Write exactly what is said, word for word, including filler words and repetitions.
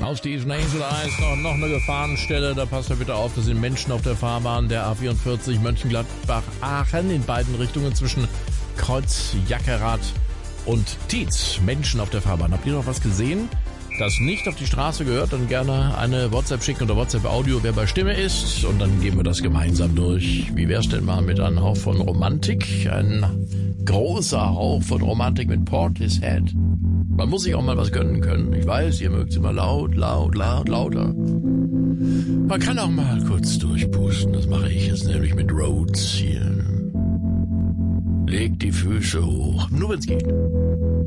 Aus diesen Angel Eyes noch, noch eine Gefahrenstelle. Da passt ja bitte auf, da sind Menschen auf der Fahrbahn der A vierundvierzig Mönchengladbach-Aachen in beiden Richtungen zwischen Kreuz Jackerath und Tietz. Menschen auf der Fahrbahn. Habt ihr noch was gesehen, das nicht auf die Straße gehört? Dann gerne eine WhatsApp schicken oder WhatsApp-Audio, wer bei Stimme ist. Und dann gehen wir das gemeinsam durch. Wie wär's denn mal mit einem Hauch von Romantik? Ein großer Hauch von Romantik mit Portishead. Man muss sich auch mal was gönnen können. Ich weiß, ihr mögt es immer laut, laut, laut, lauter. Man kann auch mal kurz durchpusten. Das mache ich jetzt nämlich mit Rhodes hier. Legt die Füße hoch. Nur wenn's geht.